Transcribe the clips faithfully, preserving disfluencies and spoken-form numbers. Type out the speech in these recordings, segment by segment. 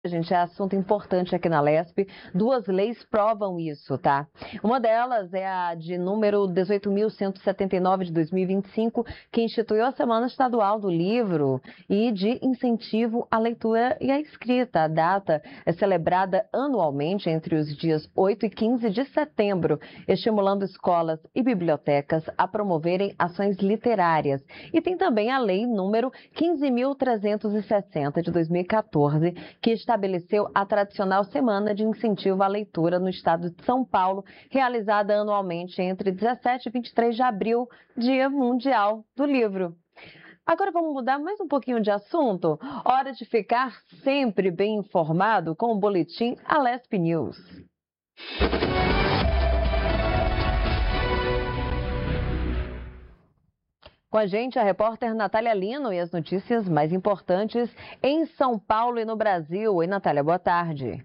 Gente, é assunto importante aqui na Lesp. Duas leis provam isso, tá? Uma delas é a de número dezoito mil cento e setenta e nove de dois mil e vinte e cinco, que instituiu a Semana Estadual do Livro e de incentivo à leitura e à escrita. A data é celebrada anualmente entre os dias oito e quinze de setembro, estimulando escolas e bibliotecas a promoverem ações literárias. E tem também a lei número quinze mil trezentos e sessenta de dois mil e quatorze, que está estabeleceu a tradicional Semana de Incentivo à Leitura no estado de São Paulo, realizada anualmente entre dezessete e vinte e três de abril, Dia Mundial do Livro. Agora vamos mudar mais um pouquinho de assunto. Hora de ficar sempre bem informado com o boletim Alesp News. Com a gente, a repórter Natália Lino e as notícias mais importantes em São Paulo e no Brasil. Oi, Natália, boa tarde.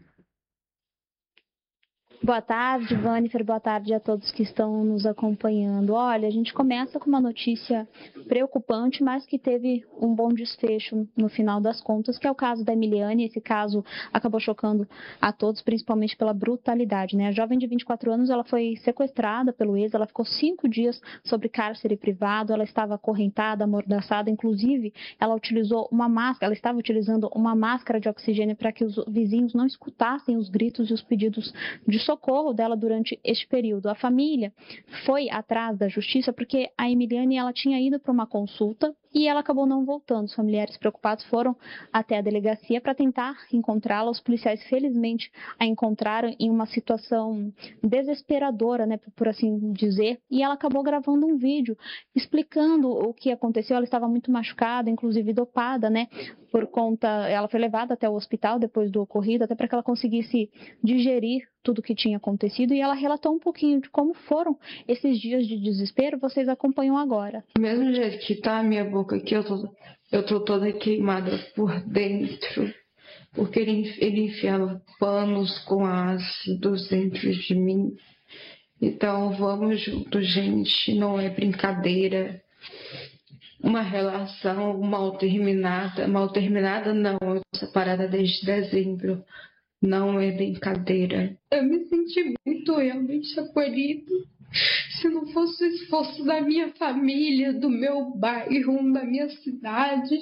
Boa tarde, Vanifer. Boa tarde a todos que estão nos acompanhando. Olha, a gente começa com uma notícia preocupante, mas que teve um bom desfecho no final das contas, que é o caso da Emiliane. Esse caso acabou chocando a todos, principalmente pela brutalidade, né? A jovem de vinte e quatro anos, ela foi sequestrada pelo ex, ela ficou cinco dias sob cárcere privado, ela estava acorrentada, amordaçada, inclusive ela utilizou uma máscara, ela estava utilizando uma máscara de oxigênio para que os vizinhos não escutassem os gritos e os pedidos de socorro dela durante este período. A família foi atrás da justiça porque a Emiliane ela tinha ido para uma consulta e ela acabou não voltando. Os familiares preocupados foram até a delegacia para tentar encontrá-la. Os policiais, felizmente, a encontraram em uma situação desesperadora, né, por assim dizer, e ela acabou gravando um vídeo explicando o que aconteceu. Ela estava muito machucada, inclusive dopada, né, por conta... Ela foi levada até o hospital depois do ocorrido, até para que ela conseguisse digerir tudo o que tinha acontecido, e ela relatou um pouquinho de como foram esses dias de desespero. Vocês acompanham agora. Do mesmo jeito que tá a minha boca aqui, eu tô, eu tô toda queimada por dentro, porque ele, ele enfiava panos com ácidos dentro de mim. Então vamos junto, gente, não é brincadeira. Uma relação mal terminada, mal terminada não, eu tô separada desde dezembro. Não é brincadeira. Eu me senti muito realmente acolhido. Se não fosse o esforço da minha família, do meu bairro, da minha cidade,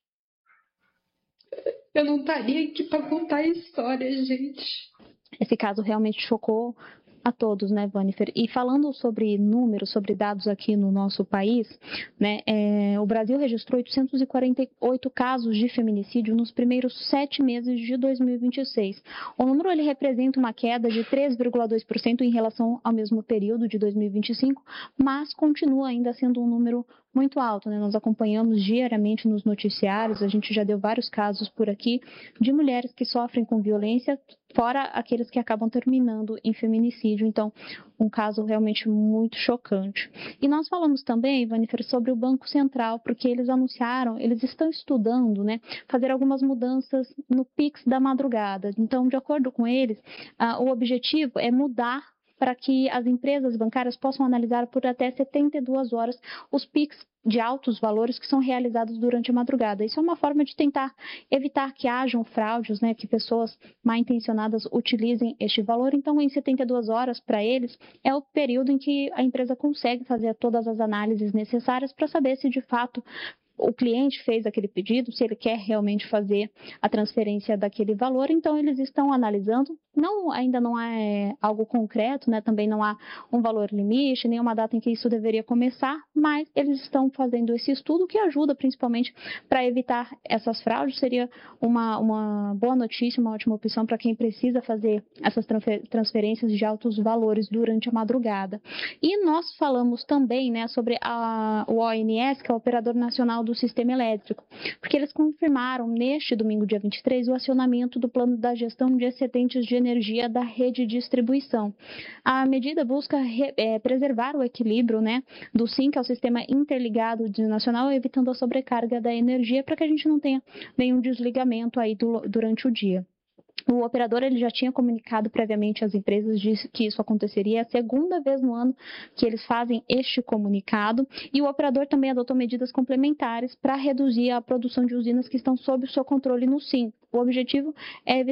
eu não estaria aqui para contar a história, gente. Esse caso realmente chocou a todos, né, Vanifer? E falando sobre números, sobre dados aqui no nosso país, né, é, o Brasil registrou oitocentos e quarenta e oito casos de feminicídio nos primeiros sete meses de dois mil e vinte e seis. O número ele representa uma queda de três vírgula dois por cento em relação ao mesmo período de dois mil e vinte e cinco, mas continua ainda sendo um número muito alto, né? Nós acompanhamos diariamente nos noticiários, a gente já deu vários casos por aqui de mulheres que sofrem com violência, fora aqueles que acabam terminando em feminicídio. Então, um caso realmente muito chocante. E nós falamos também, Vanifer, sobre o Banco Central, porque eles anunciaram, eles estão estudando, né, fazer algumas mudanças no Pix da madrugada. Então, de acordo com eles, ah, o objetivo é mudar para que as empresas bancárias possam analisar por até setenta e duas horas os Pix de altos valores que são realizados durante a madrugada. Isso é uma forma de tentar evitar que hajam fraudes, né, que pessoas mal intencionadas utilizem este valor. Então, em setenta e duas horas, para eles, é o período em que a empresa consegue fazer todas as análises necessárias para saber se, de fato, o cliente fez aquele pedido, se ele quer realmente fazer a transferência daquele valor. Então, eles estão analisando. Não, ainda não é algo concreto, né? Também não há um valor limite, nem uma data em que isso deveria começar, mas eles estão fazendo esse estudo que ajuda principalmente para evitar essas fraudes. Seria uma, uma boa notícia, uma ótima opção para quem precisa fazer essas transferências de altos valores durante a madrugada. E nós falamos também, né, sobre a, o O N S, que é o Operador Nacional do Sistema Elétrico, porque eles confirmaram neste domingo, dia vinte e três, o acionamento do plano da gestão de excedentes de energia da rede de distribuição. A medida busca re, é, preservar o equilíbrio, né, do S I N, que é o Sistema Interligado Nacional, evitando a sobrecarga da energia para que a gente não tenha nenhum desligamento aí do, durante o dia. O operador ele já tinha comunicado previamente às empresas de que isso aconteceria. É a segunda vez no ano que eles fazem este comunicado, e o operador também adotou medidas complementares para reduzir a produção de usinas que estão sob o seu controle no S I N. o objetivo é